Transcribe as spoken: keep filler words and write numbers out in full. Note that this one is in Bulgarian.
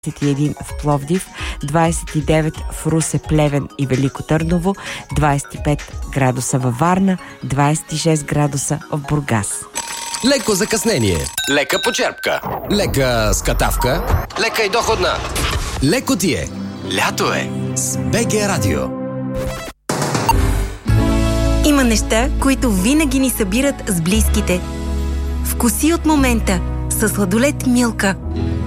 двадесет и един в Пловдив, двадесет и девет в Русе, Плевен и Велико Търново, двадесет и пет градуса във Варна, двадесет и шест градуса в Бургас. Леко закъснение, лека почерпка, лека скатавка, лека и доходна. Леко ти е. Лято е с БГ Радио. Има неща, които винаги ни събират с близките. Вкуси от момента със сладолед Милка.